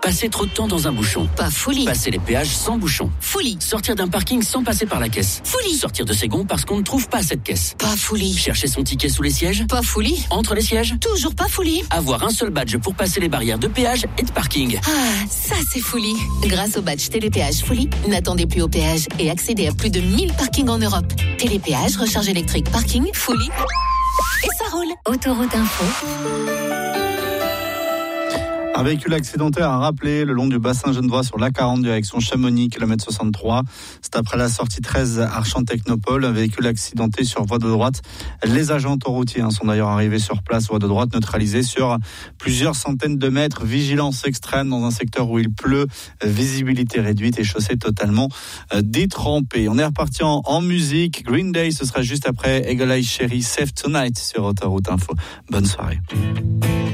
Passer trop de temps dans un bouchon. Pas folie. Passer les péages sans bouchon. Folie. Sortir d'un parking sans passer par la caisse. Folie. Sortir de ses gonds parce qu'on ne trouve pas cette caisse. Pas folie. Chercher son ticket sous les sièges. Pas folie. Entre les sièges. Toujours pas folie. Avoir un seul badge pour passer les barrières de péage et de parking. Ah, ça c'est folie. Grâce au badge Télépéage Folie, n'attendez plus au péage et accédez à plus de 1000 parkings en Europe. Télépéage, recharge électrique, parking, Folie. Et ça roule. Autoroute Info. Un véhicule accidenté a rappelé le long du bassin genevois sur l'A40 direction Chamonix, kilomètre 63. C'est après la sortie 13 Archamps-Technopole, un véhicule accidenté sur voie de droite. Les agents autoroutiers sont d'ailleurs arrivés sur place, voie de droite neutralisée sur plusieurs centaines de mètres. Vigilance extrême dans un secteur où il pleut, visibilité réduite et chaussée totalement détrempée. On est reparti en musique. Green Day, ce sera juste après Eagle Eye Cherry, Save Tonight sur Autoroute Info. Bonne soirée.